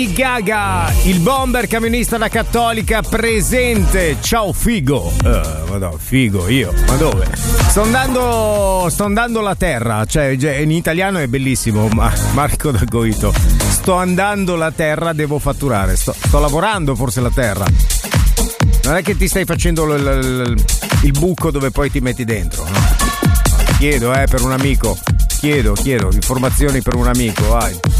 Gaga, il bomber camionista da Cattolica presente. Ciao figo. Madonna, figo io. Ma dove? Sto andando la terra. Cioè in italiano è bellissimo. Marco da Goito. Sto andando la terra, devo fatturare. Sto lavorando forse la terra. Non è che ti stai facendo il buco dove poi ti metti dentro, no? Chiedo per un amico. Chiedo informazioni per un amico, vai.